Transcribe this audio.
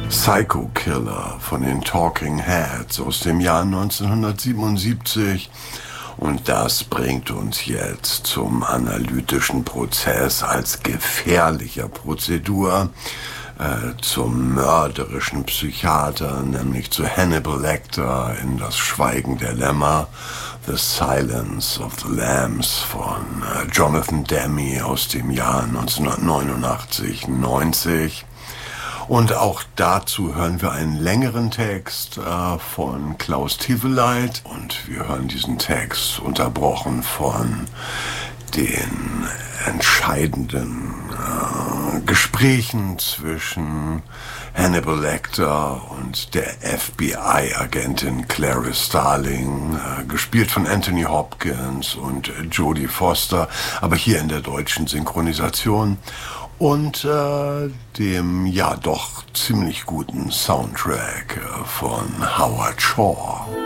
Psycho Killer von den Talking Heads aus dem Jahr 1977. Und das bringt uns jetzt zum analytischen Prozess als gefährlicher Prozedur, zum mörderischen Psychiater, nämlich zu Hannibal Lecter in Das Schweigen der Lämmer, The Silence of the Lambs von Jonathan Demme aus dem Jahr 1989-90. Und auch dazu hören wir einen längeren Text von Klaus Teweleit. Und wir hören diesen Text unterbrochen von den entscheidenden Gesprächen zwischen Hannibal Lecter und der FBI-Agentin Clarice Starling, gespielt von Anthony Hopkins und Jodie Foster, aber hier in der deutschen Synchronisation. Und dem ja doch ziemlich guten Soundtrack von Howard Shore.